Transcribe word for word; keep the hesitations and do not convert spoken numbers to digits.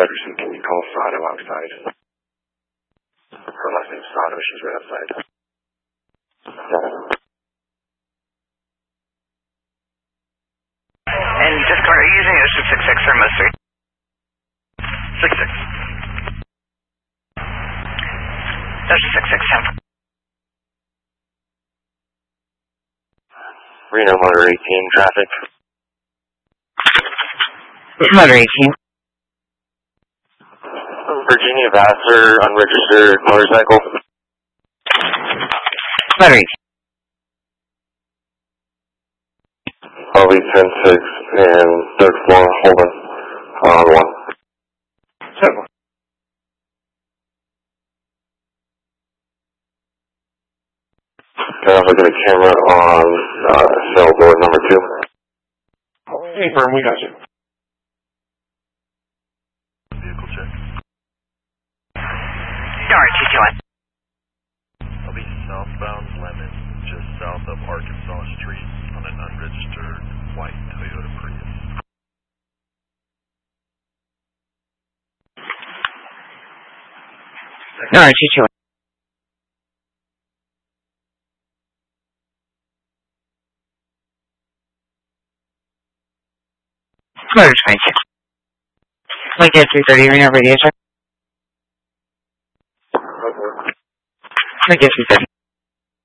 Feddersen, can you call Sato outside? Her last name's Sato, she's right outside. Yeah. And Discord, are you using Ocean six six or Most three? six six. Ocean six six, ten. Reno Motor eighteen, traffic. Motor eighteen. Virginia Vassar, unregistered motorcycle. Motor eighteen. Probably ten six and third floor, hold on. On one. Seven. Can I look at a camera on uh, cell door number two? Hey, firm, we got you. Vehicle check. Star two two one. I'll be southbound Lemon, just south of Arkansas Street on an unregistered white Toyota Prius. Star two two one. Motor twenty-six. Like at three thirty, Reno radio check. Like at three thirty.